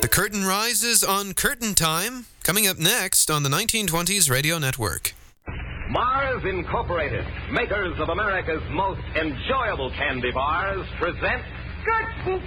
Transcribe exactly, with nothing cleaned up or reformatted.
curtain rises on Curtain Time, coming up next on the nineteen twenties Radio Network. Mars Incorporated, makers of America's most enjoyable candy bars, present Good